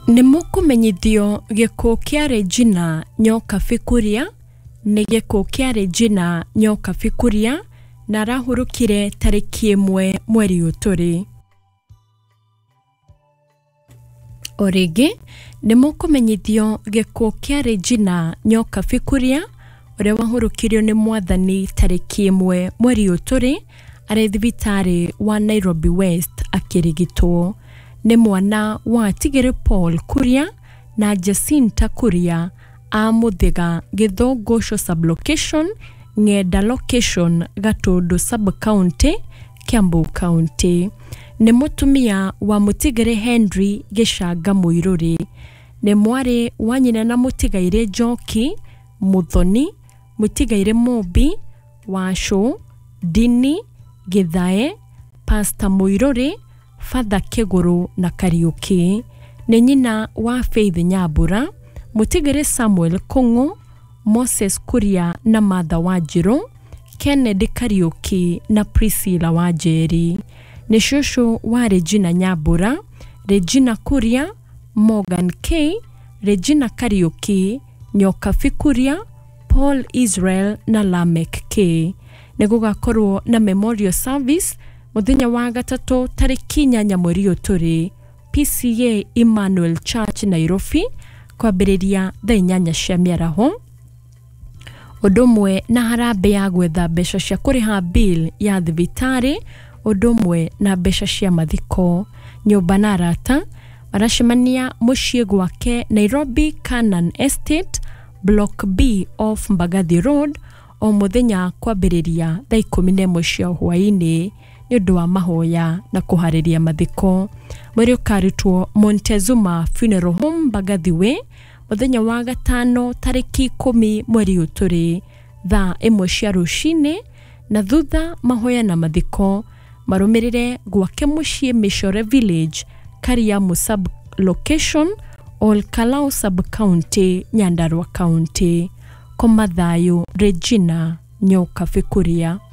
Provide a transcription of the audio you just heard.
Nimukumenyithio gikuo kia Regina Nyoka Fikuria ni gikuo kia Regina Nyoka Fikuria na arahurukire tariki 1 mweri uturi. Origi nimukumenyithio gikuo kia Regina Nyoka Fikuria uria wahurukirio ni mwathani tariki 1 mweri uturi ari thibitari wa Nairobi West akirigitwo. Ni mwana wa Tigere Paul Kuria na Jacinta Kuria a Muthiga Githongosho sublocation Ng'enda location Gatundu sub-county Kiambu county. Ni mutumia wa Mutigere Henry Gicanga Muiruri. Ni mwari wa nyina na Mutigaire Njoki Muthoni, Mutigaire Mobi, Washu, Dini, Githae, Pastor Muiruri, Father Keguru na Kariuki. Ni nyina wa Faith Nyabura, Mutigere Samuel Kungu, Moses Kuria na Martha Wanjiru, Kennedy Kariuki na Priscilla Wajeri. Ni shushu wa Regina Nyabura, Regina Kuria, Morgan K, Regina Kariuki, Nyoka Fikuria, Paul Israel na Lamek K. Ni gugakorwo na memorial service muthenya wa gatatu tariki 8 mweri uturi PCA Emmanuel Church Nairobi kwambiriria thaa 8 cia miaraho. Udumwe na harambe ya gwetha mbeca cia kuriha bill ya thibitari, udumwe na mbeca cia mathiko. Nyumba na arata marashimania mucii gwake Nairobi Canaan Estate Block B off Mbagathi Road o muthenya kwambiriria thaa 11 cia hwaini ni undu wa mahoya na kuhariria mathiko. Mweri ukaritwo Montezuma Funeral Home Mbagathi Way muthenya wa gatano tariki 10 mweri uturi thaa 1 cia rucini, na thutha mahoya na mathiko marumirire gwake mucii Mishore Village Kariamu sub location Ol Kalou sub county Nyandarua county. Komathayo Regina Nyoka Fikuria.